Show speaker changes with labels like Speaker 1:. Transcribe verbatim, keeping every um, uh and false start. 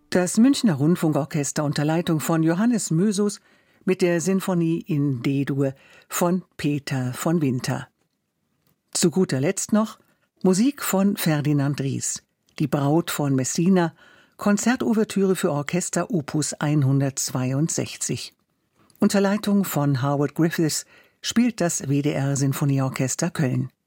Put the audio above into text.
Speaker 1: Das Münchner Rundfunkorchester unter Leitung von Johannes Mösus mit der Sinfonie in D-Dur von Peter von Winter. Zu guter Letzt noch Musik von Ferdinand Ries, Die Braut von Messina, Konzertouvertüre für Orchester Opus hundertzweiundsechzig. Unter Leitung von Howard Griffiths spielt das W D R Sinfonieorchester Köln.